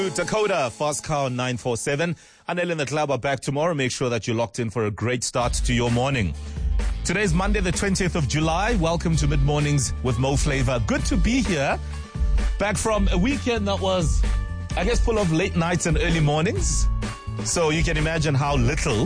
Dakota, Fast Car 947. Anel and the club are back tomorrow. Make sure that you're locked in for a great start to your morning. Today's Monday, the 20th of July. Welcome to Mid Mornings with Mo Flavor. Good to be here. Back from a weekend that was, I guess, full of late nights and early mornings. So you can imagine how little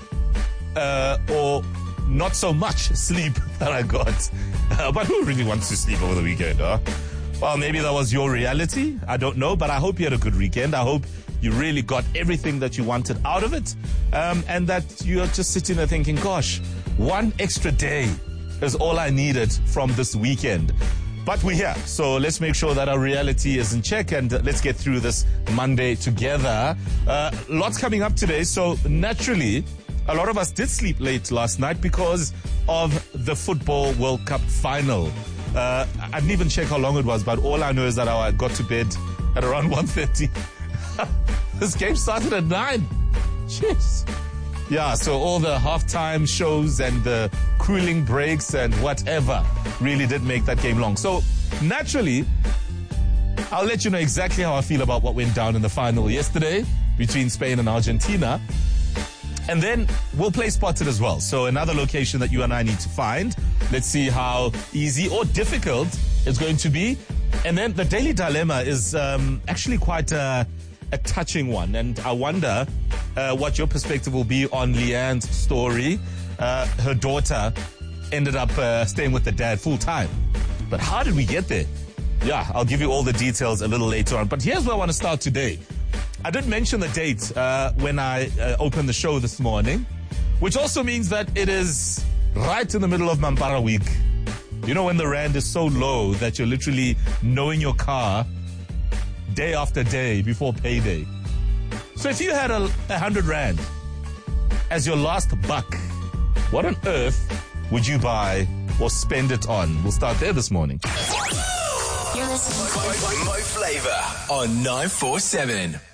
or not so much sleep that I got. But who really wants to sleep over the weekend, huh? Well, maybe that was your reality. I don't know, but I hope you had a good weekend. I hope you really got everything that you wanted out of it. And that you're just sitting there thinking, gosh, one extra day is all I needed from this weekend. But we're here, so let's make sure that our reality is in check and let's get through this Monday together. Lots coming up today, so naturally, a lot of us did sleep late last night because of the Football World Cup final. I didn't even check how long it was, but all I know is that I got to bed at around 1:30. This game started at 9. Jeez. Yeah, so all the halftime shows and the cooling breaks and whatever really did make that game long. So naturally, I'll let you know exactly how I feel about what went down in the final yesterday between Spain and Argentina. And then we'll play Spotted as well. So another location that you and I need to find. Let's see how easy or difficult it's going to be. And then the Daily Dilemma is actually quite a touching one. And I wonder what your perspective will be on Leanne's story. Her daughter ended up staying with the dad full time. But how did we get there? Yeah, I'll give you all the details a little later on. But here's where I want to start today. I did mention the date when I opened the show this morning, which also means that it is right in the middle of Mampara week. You know, when the rand is so low that you're literally knowing your car day after day before payday. So if you had 100 rand as your last buck, what on earth would you buy or spend it on? We'll start there this morning. You're listening to Mo Flavor on 947.